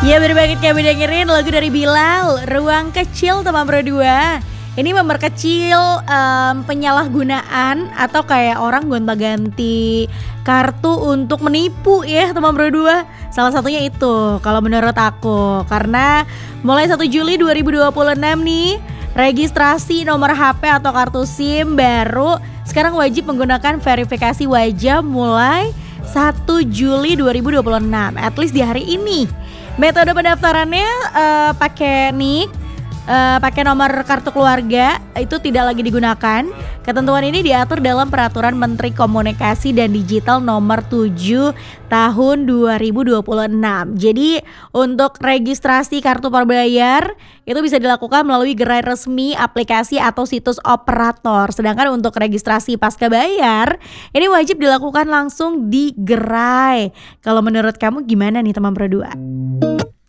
Ya bener banget kami dengerin lagu dari Bilal, Ruang Kecil teman berdua. Ini memperkecil penyalahgunaan atau kayak orang gonta-ganti kartu untuk menipu ya teman berdua. Salah satunya itu kalau menurut aku. Karena mulai 1 Juli 2026 nih, registrasi nomor HP atau kartu SIM baru sekarang wajib menggunakan verifikasi wajah mulai 1 Juli 2026, at least di hari ini. Metode pendaftarannya pakai NIK, pakai nomor kartu keluarga itu tidak lagi digunakan. Ketentuan ini diatur dalam Peraturan Menteri Komunikasi dan Digital Nomor 7 Tahun 2026. Jadi untuk registrasi kartu prabayar itu bisa dilakukan melalui gerai resmi aplikasi atau situs operator. Sedangkan untuk registrasi pasca bayar ini wajib dilakukan langsung di gerai. Kalau menurut kamu gimana nih teman berdua?